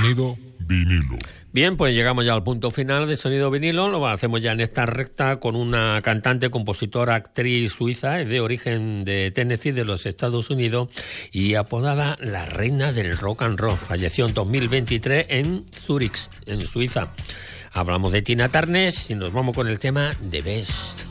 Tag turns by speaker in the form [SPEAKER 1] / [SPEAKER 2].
[SPEAKER 1] Sonido vinilo.
[SPEAKER 2] Bien, pues llegamos ya al punto final de Sonido Vinilo. Lo hacemos ya en esta recta con una cantante, compositora, actriz suiza, es de origen de Tennessee, de los Estados Unidos, y apodada la reina del rock and roll. Falleció en 2023 en Zúrich, en Suiza. Hablamos de Tina Turner y nos vamos con el tema The Best.